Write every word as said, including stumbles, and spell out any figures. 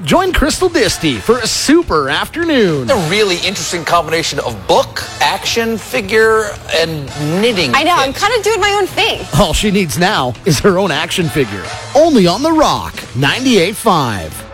Join Crystal Disty for a super afternoon. A really interesting combination of book, action figure, and knitting. I know, kit. I'm kind of doing my own thing. All she needs now is her own action figure. Only on The Rock, ninety-eight point five.